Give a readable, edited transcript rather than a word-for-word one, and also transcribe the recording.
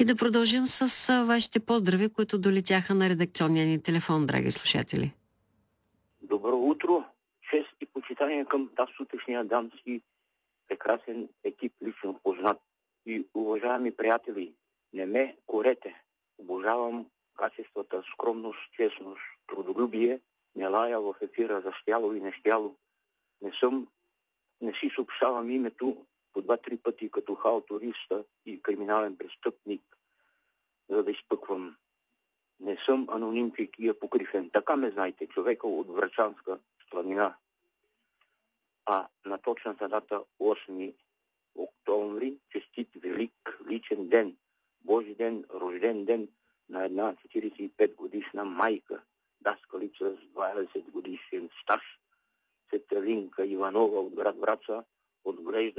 И да продължим с вашите поздрави, които долетяха на редакционния ни телефон, драги слушатели. Добро утро! Чест и почитание към тази сутрешния дамски прекрасен екип, лично познат. И уважаеми приятели, не ме корете. Обожавам качествата скромност, честност, трудолюбие. Не лая в ефира за щяло и нещяло. Не си съобщавам името по 2-3 пъти като халтуриста и криминален престъпник, за да изпъквам. Не съм анонимчик и апокрифен. Така ме знаете, човека от Врачанска сланина. А на точната дата 8 октомври, честит велик личен ден, Божи ден, рожден ден на една 45 годишна майка, даскалица с 20 годишен стаж, Светелинка Иванова от град Враца, отглежда